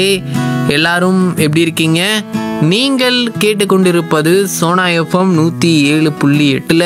எல்லாரும் எப்படி இருக்கீங்க? நீங்கள் கேட்டுக்கொண்டிருப்பது சோனா எஃப்எம் 107.8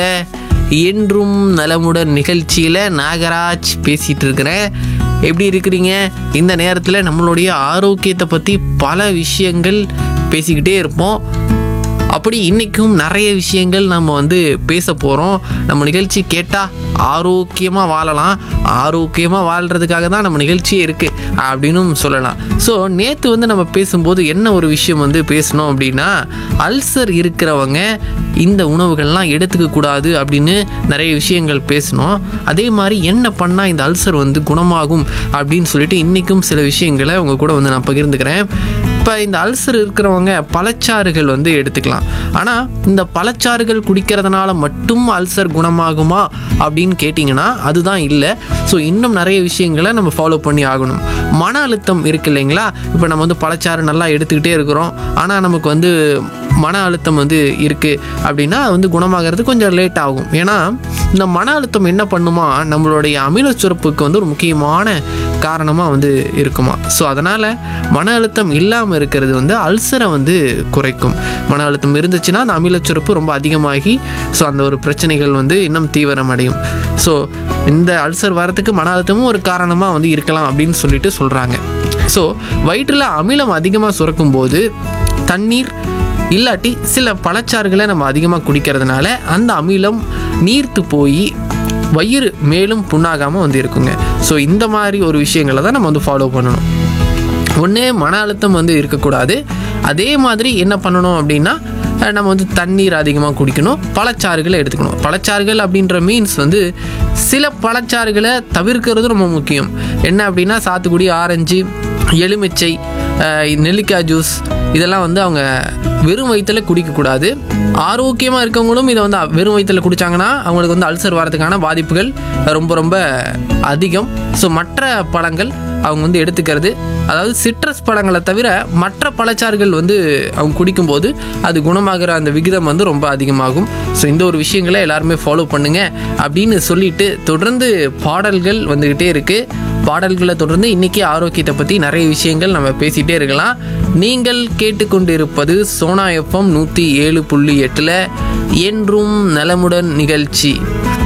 என்றும் நலமுடன் நிகழ்ச்சியில் நாகராஜ் பேசிகிட்டு இருக்கிறேன். எப்படி இருக்கிறீங்க? இந்த நேரத்தில் நம்மளுடைய ஆரோக்கியத்தை பற்றி பல விஷயங்கள் பேசிக்கிட்டே இருப்போம். அப்படி இன்றைக்கும் நிறைய விஷயங்கள் நம்ம பேச போகிறோம். நம்ம நிகழ்ச்சி கேட்டால் ஆரோக்கியமாக வாழலாம், ஆரோக்கியமாக வாழ்கிறதுக்காக தான் நம்ம நிகழ்ச்சியே இருக்குது அப்படின்னு சொல்லலாம். ஸோ நேற்று நம்ம பேசும்போது என்ன ஒரு விஷயம் பேசணும் அப்படின்னா, அல்சர் இருக்கிறவங்க இந்த உணவுகள்லாம் எடுத்துக்க கூடாது அப்படின்னு நிறைய விஷயங்கள் பேசணும். அதே மாதிரி என்ன பண்ணால் இந்த அல்சர் குணமாகும் அப்படின்னு சொல்லிட்டு இன்றைக்கும் சில விஷயங்களை உங்கள் கூட நான் பகிர்ந்துக்கிறேன். இப்போ இந்த அல்சர் இருக்கிறவங்க பழச்சாறுகள் எடுத்துக்கலாம். ஆனால் இந்த பழச்சாறுகள் குடிக்கிறதுனால மட்டும் அல்சர் குணமாகுமா அப்படின்னு கேட்டிங்கன்னா அதுதான் இல்லை. ஸோ இன்னும் நிறைய விஷயங்களை நம்ம ஃபாலோ பண்ணி ஆகணும். மன அழுத்தம் இருக்கு இல்லைங்களா? இப்போ நம்ம பழச்சாறு நல்லா எடுத்துக்கிட்டே இருக்கிறோம், ஆனால் நமக்கு மன அழுத்தம் இருக்குது அப்படின்னா குணமாகிறது கொஞ்சம் லேட் ஆகும். ஏன்னா இந்த மன அழுத்தம் என்ன பண்ணுமா, நம்மளுடைய அமில சுரப்புக்கு ஒரு முக்கியமான காரணமாக இருக்குமா. ஸோ அதனால் மன அழுத்தம் இல்லாமல் இருக்கிறது அல்சரை குறைக்கும். மன அழுத்தம் இருந்துச்சுன்னா அந்த அமில சுரப்பு ரொம்ப அதிகமாகி ஸோ அந்த ஒரு பிரச்சனைகள் இன்னும் தீவிரம் அடையும். ஸோ இந்த அல்சர் வரத்துக்கு மன அழுத்தமும் ஒரு காரணமாக இருக்கலாம் அப்படின்னு சொல்லிட்டு சொல்கிறாங்க. ஸோ வயிற்றில் அமிலம் அதிகமாக சுரக்கும் போது தண்ணீர் இல்லாட்டி சில பழச்சாறுகளை நம்ம அதிகமாக குடிக்கிறதுனால அந்த அமிலம் நீர்த்து போய் வயிறு மேலும் புண்ணாகாமல் இருக்குங்க. ஸோ இந்த மாதிரி ஒரு விஷயங்களை தான் நம்ம ஃபாலோ பண்ணணும். ஒன்று, மன அழுத்தம் இருக்கக்கூடாது. அதே மாதிரி என்ன பண்ணணும் அப்படின்னா, நம்ம தண்ணீர் அதிகமாக குடிக்கணும், பழச்சாறுகளை எடுத்துக்கணும். பழச்சாறுகள் அப்படின்ற மீன்ஸ் சில பழச்சாறுகளை தவிர்க்கிறது ரொம்ப முக்கியம். என்ன அப்படின்னா, சாத்துக்குடி, ஆரஞ்சு, எலுமிச்சை, நெல்லிக்காய் ஜூஸ் இதெல்லாம் அவங்க வெறும் வயிற்றில் குடிக்கக்கூடாது. ஆரோக்கியமாக இருக்கவங்களும் இதை வெறும் வயிற்றில் குடித்தாங்கன்னா அவங்களுக்கு அல்சர் வரதுக்கான பாதிப்புகள் ரொம்ப ரொம்ப அதிகம். ஸோ மற்ற பழங்கள் அவங்க எடுத்துக்கிறது, அதாவது சிட்ரஸ் பழங்களை தவிர மற்ற பழச்சாறுகள் அவங்க குடிக்கும்போது அது குணமாகிற அந்த விகிதம் ரொம்ப அதிகமாகும். ஸோ இந்த ஒரு விஷயங்களை எல்லாருமே ஃபாலோ பண்ணுங்க அப்படின்னு சொல்லிட்டு தொடர்ந்து பாடல்கள் வந்துக்கிட்டே இருக்குது. பாடல்களை தொடர்ந்து இன்றைக்கி ஆரோக்கியத்தை பற்றி நிறைய விஷயங்கள் நம்ம பேசிகிட்டே இருக்கலாம். நீங்கள் கேட்டுக்கொண்டிருப்பது சோனா எஃப்எம் 107.8 என்றும் நலமுடன் நிகழ்ச்சி.